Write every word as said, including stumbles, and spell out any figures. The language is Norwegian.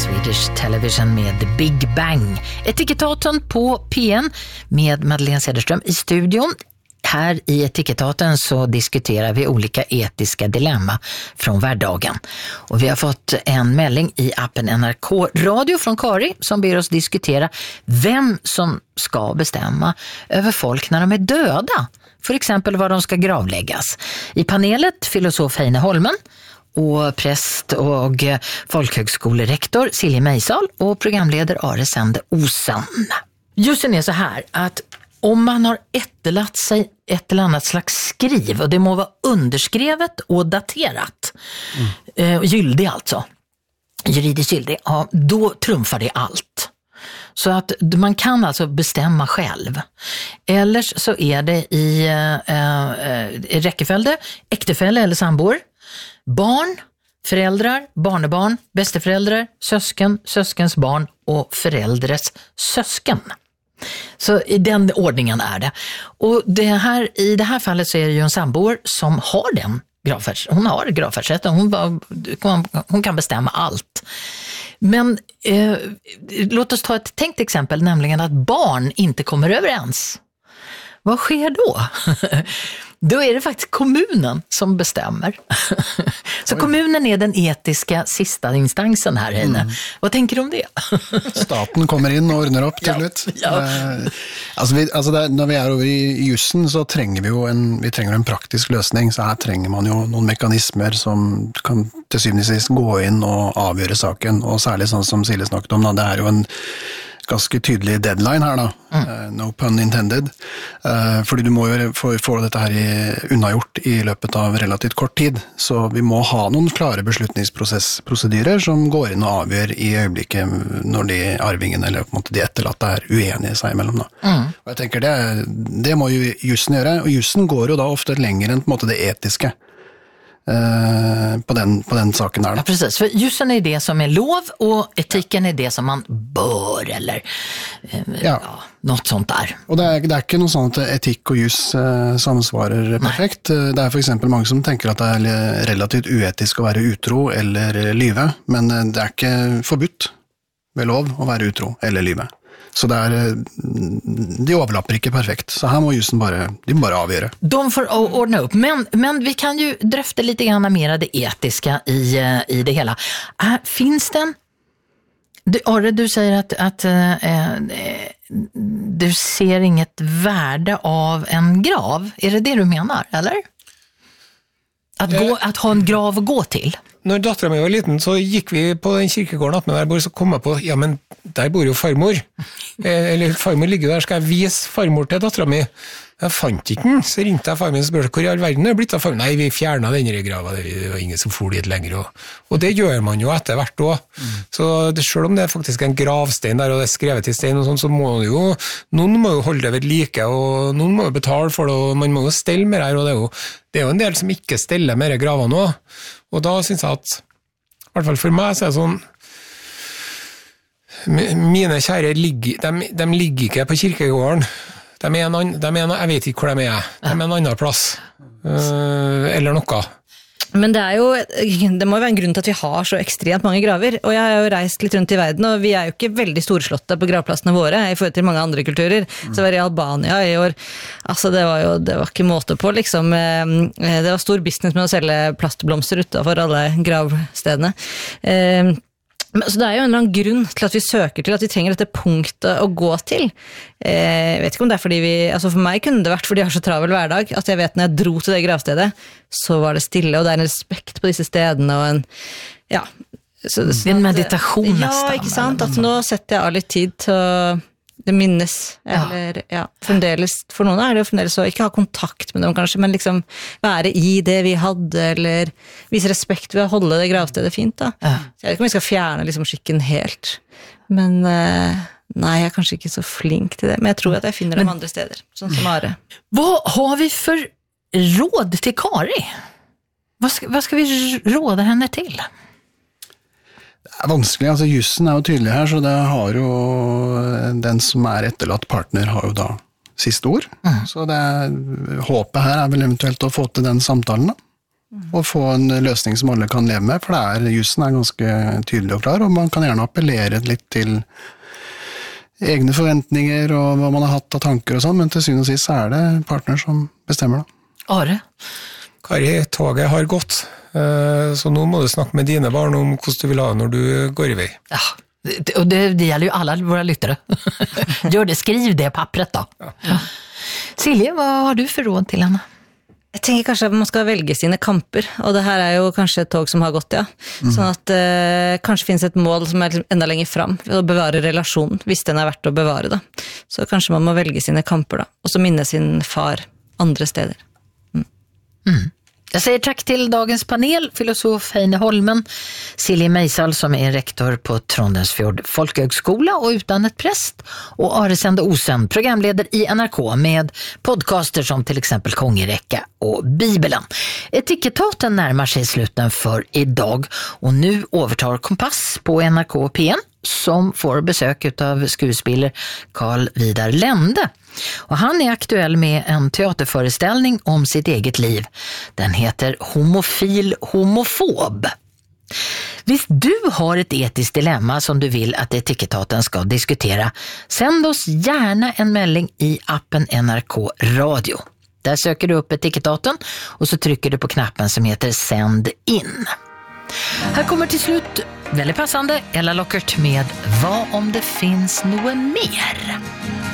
Swedish Television med The Big Bang. Etikettaten på P N med Madeleine Cederström i studion. Här i Etikettaten så diskuterar vi olika etiska dilemma från vardagen. Och vi har fått en melding i appen N R K Radio från Kari som ber oss diskutera vem som ska bestämma över folk när de är döda. För exempel var de ska gravläggas. I panelet filosof Heine Holmen och präst och folkhögskolerektor Silje Mejsal och programledare Are Sende Osen. Just det är så här att om man har etterlatt sig ett eller annat slags skriv och det må vara underskrevet och daterat, mm. eh, gyldig alltså, juridiskt gyldig, ja, då trumfar det allt. Så att man kan alltså bestämma själv. Eller så är det i, eh, eh, i räckeföljd, äktefälle eller sambor, barn, föräldrar, barnebarn, bästeföräldrar, sösken, söskens barn och föräldrars sösken. Så i den ordningen är det. Och det här, i det här fallet så är det ju en sambor som har den gravfärds, hon har gravfärdsrätten, hon, hon, hon kan bestämma allt. Men eh, låt oss ta ett tänkt exempel, nämligen att barn inte kommer överens. Vad sker då? Då är det faktiskt kommunen som bestämmer. Så kommunen är den etiska sista instansen här inne. Mm. Vad tänker du om det? Staten kommer in och ordnar upp till ut. Ja. Ja. Alltså, vi, alltså där, när vi är över i jussen så tränger vi ju en, vi tränger en praktisk lösning. Så här tränger man ju någon mekanismer som kan till syvende och sist gå in och avgöra saken. Och särskilt sånt som Silje snakket om, det är ju en ganske tydelig deadline her da, mm. uh, no pun intended, uh, fordi du må jo få, få dette her i, unnagjort i løpet av relativt kort tid, så vi må ha noen klare beslutningsprosedyrer som går inn og avgjør i øyeblikket når de arvingene eller på en måte de etterlatte er uenige seg imellom da. Mm. Og jeg tenker det, det må jo jussen gjøre, og jussen går jo da ofte lenger enn på en måte det etiske. Uh, på, den, på den saken där. Ja, precis. För jussen är det som är lov och etiken är det som man bör eller uh, ja. Ja, något sånt där. Och det är, det är inte något sånt att etik och juss uh, samsvarar perfekt. Nej. Det är för exempel många som tänker att det är relativt uetiskt att vara utro eller lyve, men uh, det är inte förbudt med lov att vara utro eller lyve. Så det är, de överlappar inte perfekt. Så här må jussen bara, de bara avgöra. De får ordna upp. Men, men vi kan ju dröfta lite grann mer det etiska i, i det hela. Äh, finns det en... Du, Arre, du säger att, att äh, du ser inget värde av en grav. Är det det du menar, eller? Att, gå, äh, att ha en grav att gå till? Når datteren min var liten, så gikk vi på den kirkegården at med der bor, så kom jeg på, ja, men der bor jo farmor. Eller farmor ligger der, skal jeg vise farmor til datteren min? Jeg fant ikke den, så ringte jeg farmor min og spurte, hvor i all verden er det blitt av farmor? Nei, vi fjernet denne grava, det var ingen som for dit lenger. Og, og det gjør man jo etter hvert også. Mm. Så det, selv om det er faktisk en gravstein der, og det er skrevet i stein og sånn, så må det jo, noen må jo holde det ved like, og noen må jo betale for det, og man må jo stelle mer her, og det er jo, det er jo en del som ikke steller mer graver nå. Og da synes jeg at, i hvert fall for meg, så er det sånn, mine kjære ligger, de, de ligger ikke på kirkegården. De er en annen, de er en, jeg vet ikke hvor de er. De er en annen plass. Uh, eller noe. Men det er jo, det må jo være en grunn til at vi har så ekstremt mange graver, og jeg har jo reist litt rundt i verden, og vi er jo ikke veldig storslåtte på gravplassene våre i forhold til mange andre kulturer. Så var det i Albania i år, altså det var jo, det var ikke måte på liksom, det var stor business med å selge plastblomster utenfor alle gravstedene. Så det er jo en eller annen grunn til at vi søker til at vi trenger dette punktet å gå til. Jeg vet ikke om det er fordi vi, altså for meg kunne det vært fordi jeg har så travel hverdag, at jeg vet når jeg dro til det gravstedet, så var det stille, og det er en respekt på disse stedene, og en, ja. Så, det er en meditasjon nesten. Ja, ikke sant, at nå setter jeg all litt tid til å det minnes, eller ja, fremdeles, for noen er det jo fremdeles å ikke ha kontakt med dem kanskje, men liksom være i det vi hadde, eller vise respekt ved å holde det gravstedet fint da. Ja. Så jeg vet ikke om vi skal fjerne liksom skikken helt, men uh, nei, jeg er kanskje ikke så flink til det, men jeg tror at jeg finner dem men, andre steder, sånn som Are. Hva har vi for råd til Kari? Hva skal, hva skal vi råde henne til? Det er vanskelig, altså jussen er jo tydelig her, så det har jo den som er etterlatt partner har jo da siste ord. Mm. Så det er, håpet her er vel eventuelt å få til den samtalen da. och få en lösning som alla kan leva med, för det är jussen är ganska tydlig och klar, och man kan gärna appellera lite till egna förväntningar och vad man har haft av tankar och sånt, men till syvende och sist så är det partner som bestämmer det. Are? Kari, toget har gått, så nu må du snakke med dine barn om hvordan du vill ha när du går iväg. Ja, och det, det gäller ju alla våra lyttare. Gör det, skriv det pappret då. Ja. Ja. Silje, vad har du för råd till henne? Jeg tenker kanskje at man skal velge sine kamper, og det her er jo kanskje et tog som har gått, ja. Mm. Sånn at eh, kanskje finnes et mål som er enda lenger fram, å bevare relasjonen, hvis den er verdt å bevare da. Så kanskje man må velge sine kamper da, og så minne sin far andre steder. Mm. Mm. Jag säger tack till dagens panel, filosof Heine Holmen, Silje Meisal som är rektor på Trondheimsfjord folkhögskola och utdannet präst, och Are Sende Osen, programledare i N R K med podcaster som till exempel Kongeräcka och Bibeln. Etikettaten närmar sig sluten för idag, och nu övertar Kompass på N R K P N som får besök av skuespiller Carl Vidar Lände. Och han är aktuell med en teaterföreställning om sitt eget liv. Den heter Homofil homofob. Visst du har ett etiskt dilemma som du vill att Etikettaten ska diskutera, sänd oss gärna en melding i appen N R K Radio. Där söker du upp Etikettaten och så trycker du på knappen som heter Sänd in. Här kommer till slut, väldigt passande, Ella Lockert med Vad om det finns något mer?